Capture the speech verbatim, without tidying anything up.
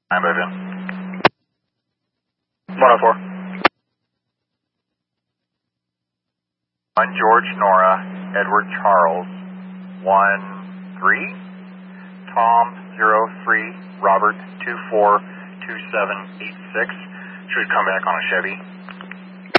I'm moving. one oh four. one George Nora, Edward Charles, one three, Tom zero three, Robert two four two seven eight six. Should come back on a Chevy.